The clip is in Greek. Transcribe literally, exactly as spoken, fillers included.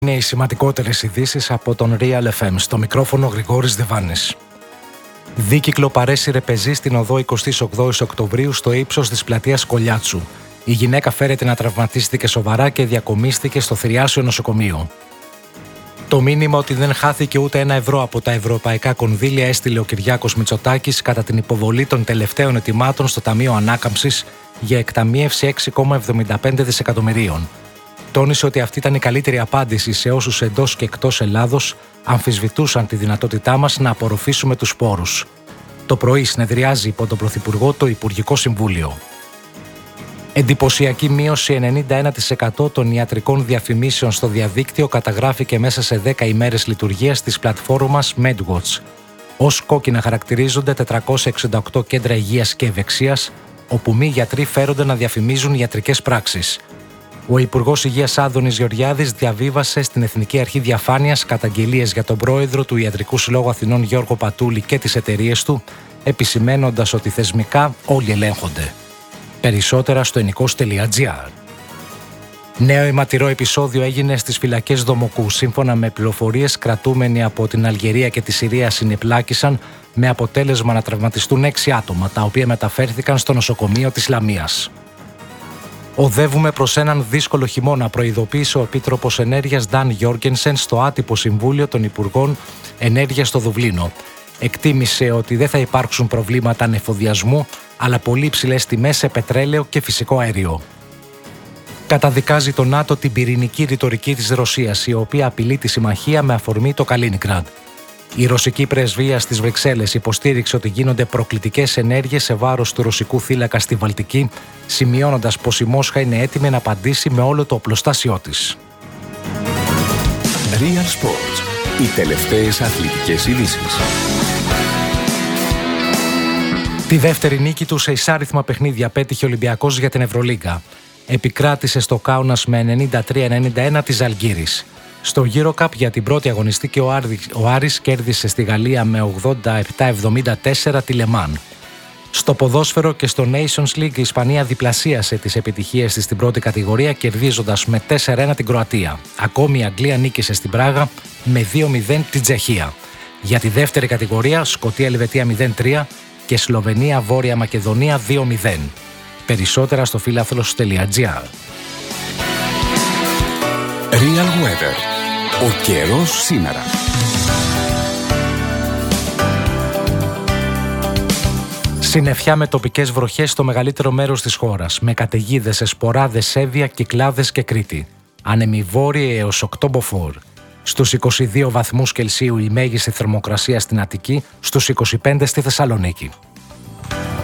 Είναι οι σημαντικότερες ειδήσεις από τον Real εφ εμ. Στο μικρόφωνο Γρηγόρης Δεβάνης. Δίκυκλο παρέσυρε πεζή στην οδό εικοστή όγδοη Οκτωβρίου στο ύψος της πλατείας Κολιάτσου. Η γυναίκα φέρεται να τραυματίστηκε σοβαρά και διακομίστηκε στο Θηριάσιο νοσοκομείο. Το μήνυμα ότι δεν χάθηκε ούτε ένα ευρώ από τα ευρωπαϊκά κονδύλια έστειλε ο Κυριάκος Μητσοτάκης κατά την υποβολή των τελευταίων ετοιμάτων στο Ταμείο Ανάκαμψης για εκταμείευση έξι κόμμα εβδομήντα πέντε δισεκατομμυρίων. Τόνισε ότι αυτή ήταν η καλύτερη απάντηση σε όσους εντός και εκτός Ελλάδος αμφισβητούσαν τη δυνατότητά μας να απορροφήσουμε τους πόρους. Το πρωί συνεδριάζει υπό τον Πρωθυπουργό το Υπουργικό Συμβούλιο. Εντυπωσιακή μείωση ενενήντα ένα τοις εκατό των ιατρικών διαφημίσεων στο διαδίκτυο καταγράφηκε μέσα σε δέκα ημέρες λειτουργίας της πλατφόρμας MedWatch. Ως κόκκινα χαρακτηρίζονται τετρακόσια εξήντα οκτώ κέντρα υγείας και ευεξίας, όπου μη γιατροί φέρονται να διαφημίζουν ιατρικές πράξεις. Ο Υπουργός Υγείας Άδωνης Γεωργιάδης διαβίβασε στην Εθνική Αρχή Διαφάνειας καταγγελίες για τον πρόεδρο του Ιατρικού Συλλόγου Αθηνών Γιώργο Πατούλη και τις εταιρείες του, επισημένοντας ότι θεσμικά όλοι ελέγχονται. Περισσότερα στο ενικός τελεία τζι άρ. Νέο αιματηρό επεισόδιο έγινε στις φυλακές Δομοκού. Σύμφωνα με πληροφορίες, κρατούμενοι από την Αλγερία και τη Συρία συνεπλάκησαν, με αποτέλεσμα να τραυματιστούν έξι άτομα, τα οποία μεταφέρθηκαν στο νοσοκομείο της Λαμίας. Οδεύουμε προς έναν δύσκολο χειμώνα, προειδοποίησε ο Επίτροπος Ενέργειας Νταν Γιόργενσεν στο άτυπο Συμβούλιο των Υπουργών Ενέργειας στο Δουβλίνο. Εκτίμησε ότι δεν θα υπάρξουν προβλήματα ανεφοδιασμού, αλλά πολύ υψηλές τιμές σε πετρέλαιο και φυσικό αέριο. Καταδικάζει το ΝΑΤΟ την πυρηνική ρητορική της Ρωσίας, η οποία απειλεί τη συμμαχία με αφορμή το Καλίνιγκραντ. Η ρωσική πρεσβεία στις Βρυξέλλες υποστήριξε ότι γίνονται προκλητικές ενέργειες σε βάρος του ρωσικού θύλακα στη Βαλτική, σημειώνοντας πως η Μόσχα είναι έτοιμη να απαντήσει με όλο το οπλοστάσιό της. Real Sports. Οι τελευταίες αθλητικές ειδήσεις. Τη δεύτερη νίκη του σε εισάριθμα παιχνίδια πέτυχε ο Ολυμπιακός για την Ευρωλίγκα. Επικράτησε στο Κάουνας με ενενήντα τρία ενενήντα ένα της Ζαλγκίρης. Στο EuroCup για την πρώτη αγωνιστική ο, Άρης, ο Άρης κέρδισε στη Γαλλία με ογδόντα επτά εβδομήντα τέσσερα τη Λεμάν. Στο ποδόσφαιρο και στο Nations League η Ισπανία διπλασίασε τις επιτυχίες της στην πρώτη κατηγορία, κερδίζοντας με τέσσερα ένα την Κροατία. Ακόμη η Αγγλία νίκησε στην Πράγα με δύο μηδέν την Τσεχία. Για τη δεύτερη κατηγορία Σκωτία-Ελβετία μηδέν τρία και Σλοβενία-Βόρεια Μακεδονία δύο μηδέν. Περισσότερα στο φίλαθλος τελεία τζι άρ. Real Weather. Ο καιρός σήμερα. Συννεφιά με τοπικές βροχές στο μεγαλύτερο μέρος της χώρας, με καταιγίδες σε Σποράδες, Σέβια, Κυκλάδες και Κρήτη. Άνεμοι βόρειοι έως οκτώ μποφόρ. Στους είκοσι δύο βαθμούς Κελσίου η μέγιστη θερμοκρασία στην Αττική, στους είκοσι πέντε στη Θεσσαλονίκη.